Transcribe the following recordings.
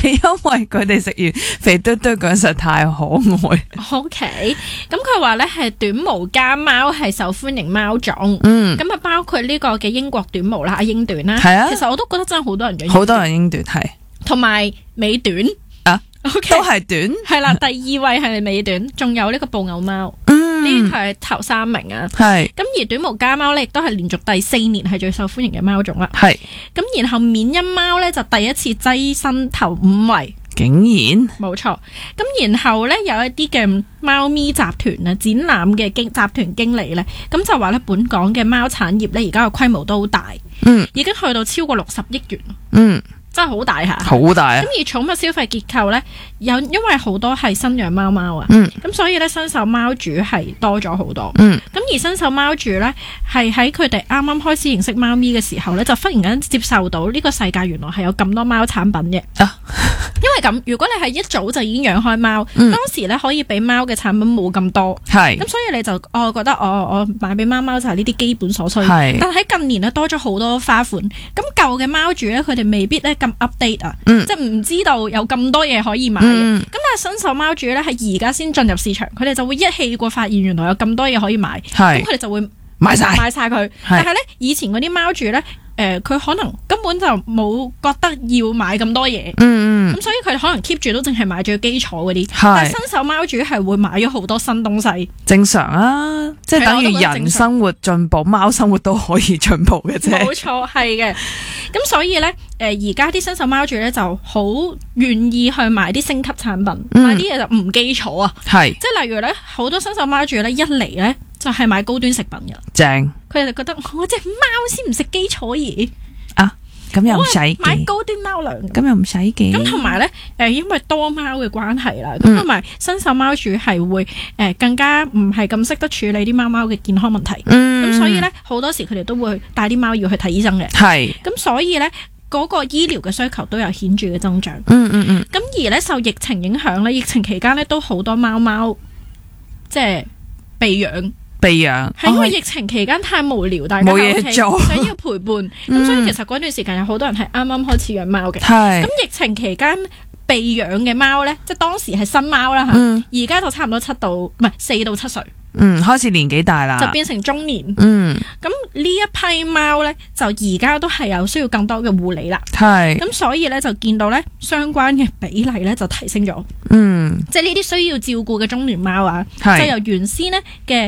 係因為佢哋食完肥嘟嘟嗰陣實在太可愛。 OK， 咁佢話咧係短毛家貓係受歡迎貓種，咁啊包括呢個嘅英國短毛啦，英短啦， 係啊， 其實我都覺得真係好多人養， 好多人英短係， 同埋美短啊 ，OK 都係短， 係啦，第2位係美短，仲有呢個布偶貓，呢啲係頭3名啊。 係咁而短毛家貓咧，亦都係連續第4年係最受歡迎嘅貓種啦。 係咁然後緬因貓咧就第一次躋身頭5位。 竟然冇錯，咁然後咧有一啲嘅貓咪集團啊，展覽嘅集團經理咧，咁就話咧本港嘅貓產業咧而家個規模都好大，已經去到超過60億元，真係好大下， 好大啊！ 咁而寵物消費結構咧，因為好多係新養貓貓啊，咁所以咧新手貓主係多咗好多，咁而新手貓主咧係喺佢哋啱啱開始認識貓咪嘅時候咧，就忽然間接受到呢個世界原來係有咁多貓產品嘅。因為咁，如果你係一早就已經養開貓，當時咧可以俾貓嘅產品冇咁多，咁所以你就覺得我買俾貓貓就係呢啲基本所需。但係喺近年咧多咗好多花款，咁舊嘅貓主咧佢哋未必咧咁 update 啊，即係唔知道有咁多嘢可以買嘅。咁但係新手貓主咧係而家先進入市場，佢哋就會一氣過發現原來有咁多嘢可以買，咁佢哋就會買晒佢。但係咧以前嗰啲貓主咧。佢可能根本就冇覺得要買咁多嘢，咁所以佢哋可能 keep 住都淨係買最基礎嗰啲。但係新手貓主係會買咗好多新東西，正常啊， 即係等於人生活進步，貓生活都可以進步嘅啫。 冇錯，係嘅。咁所以咧，而家啲新手貓主咧就好願意去買啲升級產品，買啲嘢就唔基礎啊。即係例如咧，好多新手貓主咧一嚟咧就係買高端食品嘅，正。佢哋就覺得我隻貓先唔食基礎嘢啊，咁又唔使買高端貓糧，咁又唔使嘅。咁同埋咧，因為多貓嘅關係啦，咁同埋新手貓主係會更加唔係咁識得處理啲貓貓嘅健康問題，咁所以咧好多時佢哋都會帶啲貓要去睇醫生嘅，咁所以咧嗰個醫療嘅需求都有顯著嘅增長，咁而咧受疫情影響咧，疫情期間咧都好多貓貓即係被養。係因為疫情期間太無聊，大家冇嘢做，想要陪伴，咁所以其實嗰段時間有好多人係啱啱開始養貓嘅。咁疫情期間被養嘅貓咧，即係當時係新貓啦吓，而家就差唔多4到7歲。開始年紀大啦，就變成中年。咁呢一批貓咧，就而家都係有需要更多嘅護理啦。咁所以咧就見到咧相關嘅比例咧就提升咗。即係呢啲需要照顧嘅中年貓啊，就由原先咧嘅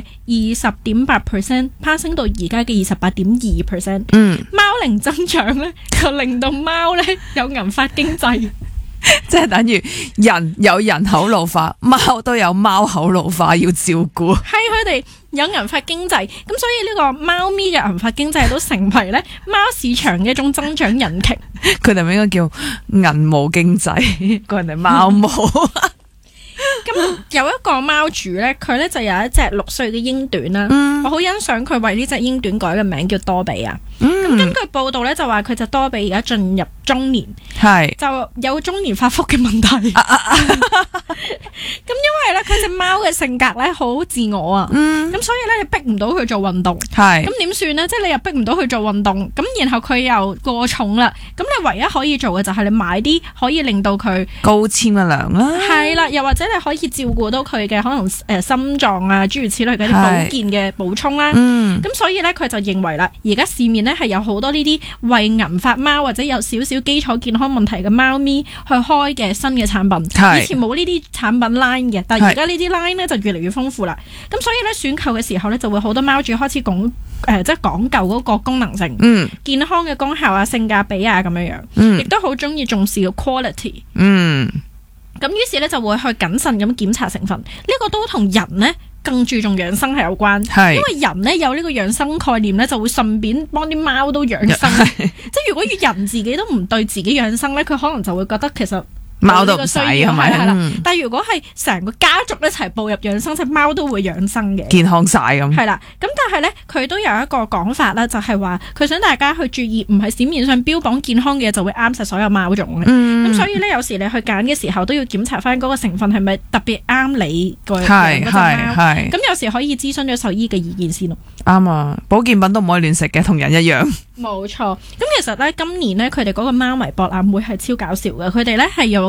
20.8% 攀升到而家嘅28.2%。貓齡增長咧，就令到貓咧有銀髮經濟。即係等於人有人口老化，貓都有貓口老化要照顧，係佢哋有銀髮經濟，咁所以呢個貓咪嘅銀髮經濟都成為咧貓市場嘅一種增長引擎。佢哋咪應該叫銀毛經濟，個人哋貓毛。咁有一個貓主咧，佢咧就有一隻6歲嘅英短啦，我好欣賞佢為呢隻英短改嘅名叫多比啊。咁根據報道咧就話佢隻多比而家進入中年，就有中年發福嘅問題。咁因為咧佢隻貓嘅性格咧好自我啊，咁所以咧你逼唔到佢做運動，咁點算咧？即係你又逼唔到佢做運動，咁然後佢又過重啦，咁你唯一可以做嘅就係你買啲可以令到佢高纖嘅糧啦，係啦，又或者你可以照顧到佢嘅可能心臟啊諸如此類嘅啲保健嘅補充啦。咁所以咧佢就認為啦，而家市面咧係有好多呢啲為銀髮貓或者有少少基礎健康問題嘅貓咪去開嘅新嘅產品，以前冇呢啲產品 line 嘅，但係而家呢啲 line 咧就越嚟越豐富啦。咁所以咧選購嘅時候咧就會好多貓主開始即係講究嗰個功能性、健康嘅功效啊、性價比啊咁樣樣，亦都好中意重視個 quality。咁於是咧就會去謹慎咁檢查成分，呢個都同人咧更注重養生係有關，因為人咧有呢個養生概念咧，就會順便幫啲貓都養生。即係如果人自己都唔對自己養生咧，佢可能就會覺得其實貓都唔使係咪？但係如果係成個家族一齊步入養生，隻貓都會養生嘅，健康晒咁。係啦，咁但係咧佢都有一個講法啦，就係話佢想大家去注意，唔係市面上標榜健康嘅就會啱晒所有貓種嘅。咁所以咧有時你去揀嘅時候都要檢查翻嗰個成分係咪特別啱你個嗰隻貓。咁有時可以諮詢咗獸醫嘅意見先咯。啱啊，保健品都唔可以亂食嘅，同人一樣。冇錯。咁其實咧今年咧佢哋嗰個貓迷博覽會係超搞笑嘅，佢哋咧係有